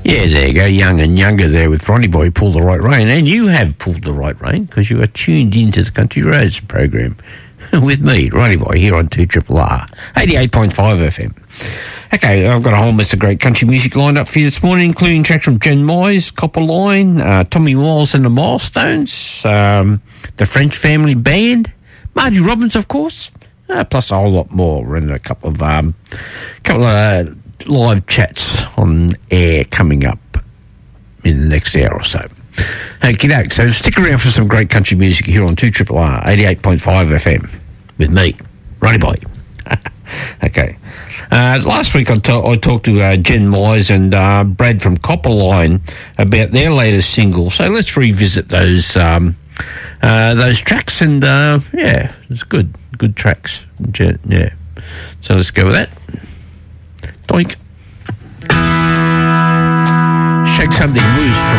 Yeah, there you go, Young and Younger there with Ronnie Boy, Pull the Right Rein. And you have pulled the right rein because you are tuned into the Country Roads program with me, Ronnie Boy, here on 2RRR, 88.5 FM. Okay, I've got a whole mess of great country music lined up for you this morning, including tracks from Jen Mize, Copper Line, Tommy Wiles and the Milestones, the French Family Band, Marty Robbins, of course, plus a whole lot more, and a couple of live chats on air coming up in the next hour or so. Okie doke, so stick around for some great country music here on 2RRR 88.5 FM with me, Ronnie Boy. Okay. Last week I talked to Jen Mize and Brad from Copper Line about their latest single. So let's revisit those tracks, and yeah, it's good tracks. Yeah. So let's go with that. Doink. Shake something loose from